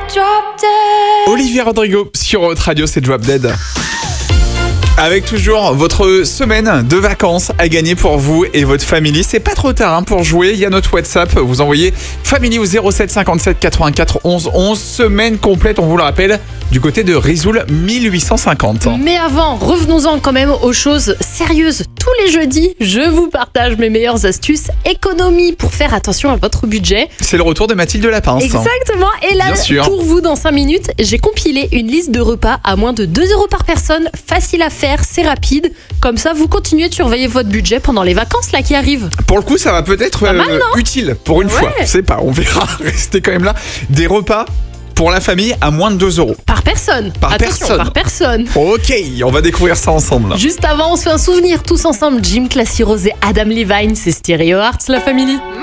Olivia Rodrigo sur Hot Radio, c'est Drop Dead. Avec toujours votre semaine de vacances à gagner pour vous et votre famille. C'est pas trop tard pour jouer. Il y a notre WhatsApp. Vous envoyez family au 07 57 84 11 11. Semaine complète, on vous le rappelle, du côté de Risoul 1850. Mais avant, revenons-en quand même aux choses sérieuses. Tous les jeudis, je vous partage mes meilleures astuces économie pour faire attention à votre budget. C'est le retour de Mathilde Lapin. Exactement. Et là, Bien sûr. pour vous, dans 5 minutes, j'ai compilé une liste de repas à moins de 2 € par personne. Facile à faire, c'est rapide. Comme ça, vous continuez de surveiller votre budget pendant les vacances là qui arrivent. Pour le coup, ça va peut-être Pas mal, non ? utile pour une fois. Je sais pas, on verra. Restez quand même là. Des repas pour la famille à moins de 2 €. Par personne. Par Attention, personne. par personne. Ok, on va découvrir ça ensemble. Juste avant, on se fait un souvenir tous ensemble. Jim Classy Rose et Adam Levine, c'est Stereo Hearts, la famille.